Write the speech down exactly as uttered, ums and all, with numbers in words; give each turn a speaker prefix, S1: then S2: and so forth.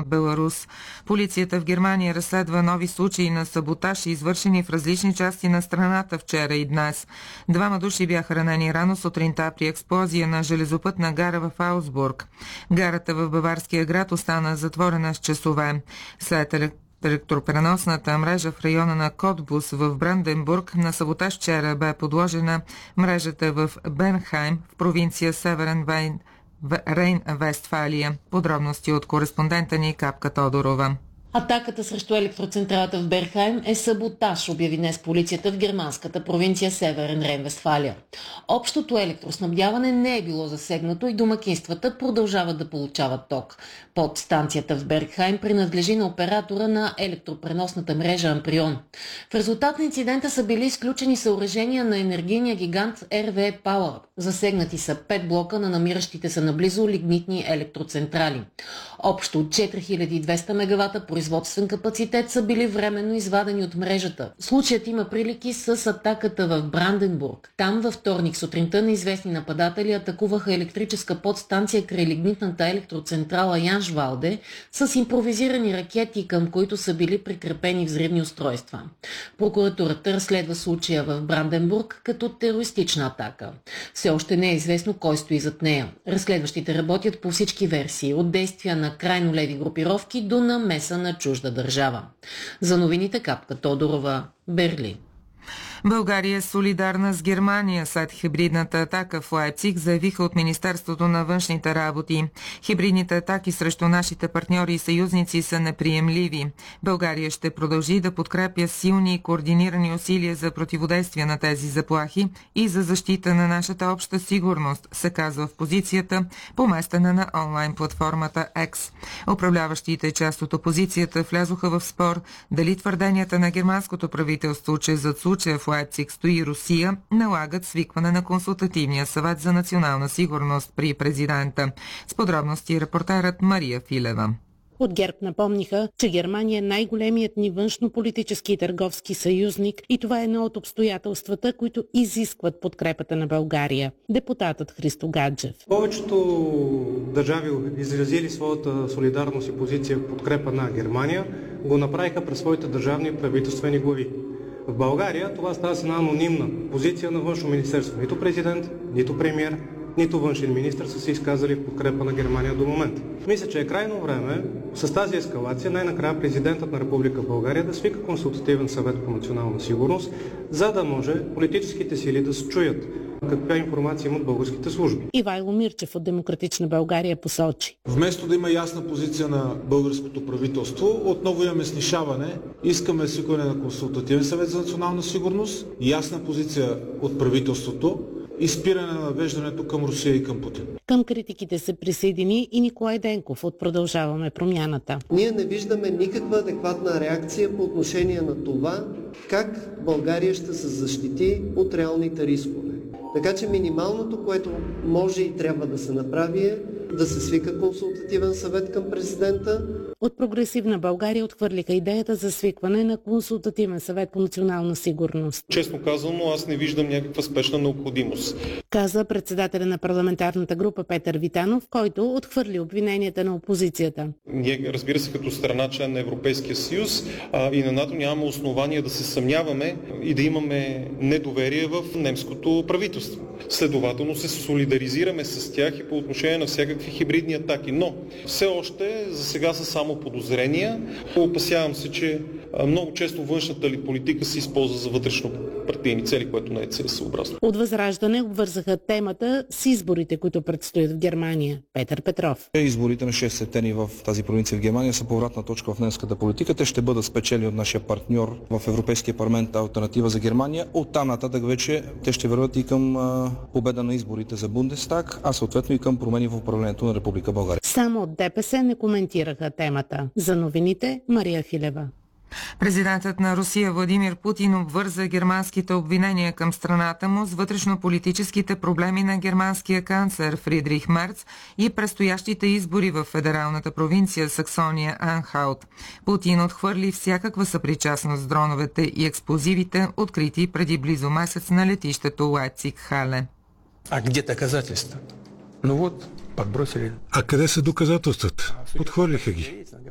S1: от Беларус. Полицията в Германия разследва нови случаи на саботаж, извършени в различни части на страната вчера и днес. Двама души бяха ранени рано сутринта при експлозия на железопътна гара в Аусбург. Гарата в баварския град остана затворена с часове. След електропреносната мрежа в района на Котбус в Бранденбург на саботаж вчера бе подложена мрежата в Бенхайм в провинция Северен Вейн, Рейн-Вестфалия. Подробности от кореспондента ни Капка Тодорова.
S2: Атаката срещу електроцентралата в Берхайм е саботаж, обяви днес полицията в германската провинция Северен Рейн-Вестфалия. Общото електроснабдяване не е било засегнато и домакинствата продължават да получават ток. Под станцията в Берхайм принадлежи на оператора на електропреносната мрежа Амприон. В резултат на инцидента са били изключени съоръжения на енергийния гигант ар ви и Power. Засегнати са пет блока на намиращите се наблизо лигнитни електроцентрали. Общо четири хиляди и двеста мегавата производствен капацитет са били временно извадени от мрежата. Случаят има прилики с атаката в Бранденбург. Там във вторник сутринта неизвестни нападатели атакуваха електрическа подстанция край лигнитната електроцентрала Яншвалде с импровизирани ракети, към които са били прикрепени взривни устройства. Прокуратурата разследва случая в Бранденбург като терористична атака. Все още не е известно кой стои зад нея. Разследващите работят по всички версии, от действия на крайно леви групировки до намеса на чужда държава. За новините Капка Тодорова, Берлин.
S1: България е солидарна с Германия след хибридната атака в Лайпциг, заявиха от Министерството на външните работи. Хибридните атаки срещу нашите партньори и съюзници са неприемливи. България ще продължи да подкрепя силни и координирани усилия за противодействие на тези заплахи и за защита на нашата обща сигурност, се казва в позицията, поместена на онлайн платформата X. Управляващите част от опозицията влязоха в спор дали твърденията на германското правителство, че зад случая в Лайпциг стои Русия, налагат свикване на Консултативния съвет за национална сигурност при президента. С подробности репортерът Мария Филева.
S3: От ГЕРБ напомниха, че Германия е най-големият ни външно-политически и търговски съюзник и това е едно от обстоятелствата, които изискват подкрепата на България. Депутатът Христо Гаджев.
S4: Повечето държави, изразили своята солидарност и позиция в подкрепа на Германия, го направиха през своите държавни и правителствени глави. В България това става с една анонимна позиция на външно министерство. Нито президент, нито премиер, нито външен министър са се изказали в подкрепа на Германия до момента. Мисля, че е крайно време с тази ескалация най-накрая президентът на Република България да свика Консултативен съвет по национална сигурност, за да може политическите сили да се чуят каква информация имат българските служби.
S3: Ивайло Мирчев от Демократична България посочи.
S5: Вместо да има ясна позиция на българското правителство, отново имаме снишаване. Искаме свикване на Консултативен съвет за национална сигурност, ясна позиция от правителството и спиране на навеждането към Русия и към Путин.
S3: Към критиките се присъедини и Николай Денков от Продължаваме промяната.
S6: Ние не виждаме никаква адекватна реакция по отношение на това как България ще се защити от реалните рискове. Така че минималното, което може и трябва да се направи е да се свика Консултативен съвет към президента.
S3: От Прогресивна България отхвърлиха идеята за свикване на Консултативен съвет по национална сигурност.
S7: Честно казано, аз не виждам някаква спешна необходимост.
S3: Каза председателя на парламентарната група Петър Витанов, който отхвърли обвиненията на опозицията.
S7: Ние, разбира се, като страна член на Европейския съюз а, и на НАТО нямаме основания да се съмняваме и да имаме недоверие в немското правителство. Следователно се солидаризираме с тях и по отношение на всякакви хибридни атаки. Но все още за сега са само подозрения. Опасявам се, че много често външната ли политика се използва за вътрешно партийни цели, което не е целесъобразно.
S3: От Възраждане обвързаха темата с изборите, които предстоят в Германия. Петър Петров.
S8: Изборите на шест септември в тази провинция в Германия са повратна точка в немската политика. Те ще бъдат спечели от нашия партньор в Европейския парламент Алтернатива за Германия. Оттам нататък вече те ще върват и към а, победа на изборите за Бундестаг, а съответно и към промени в управлението на Република България.
S3: Само от ДПС не коментираха темата. За новините Мария Филева.
S1: Президентът на Русия Владимир Путин обвърза германските обвинения към страната му с вътрешно-политическите проблеми на германския канцлер Фридрих Мерц и предстоящите избори в федералната провинция Саксония Анхалт. Путин отхвърли всякаква съпричастност с дроновете и експлозивите, открити преди близо месец на летището Лайпциг-Хале.
S9: А где доказателства? Ну вот, подбросили.
S10: А къде са доказателствата? Подхвърлиха ги.